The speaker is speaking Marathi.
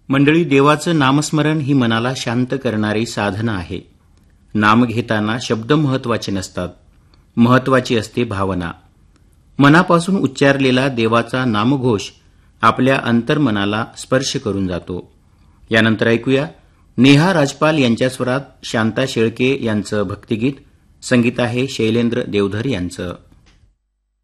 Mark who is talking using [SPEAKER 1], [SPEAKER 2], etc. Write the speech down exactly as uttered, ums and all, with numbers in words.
[SPEAKER 1] मंडळी, देवाचं नामस्मरण ही मनाला शांत करणारी साधना आहे. नाम घेताना शब्द महत्वाचे नसतात, महत्वाची असते भावना. मनापासून उच्चारलेला देवाचा नामघोष आपल्या अंतर्मनाला स्पर्श करून जातो. यानंतर ऐकूया नेहा राजपाल यांच्या स्वरात शांता शेळके यांचं भक्तिगीत. संगीत आहे शैलेंद्र देवधर यांचं.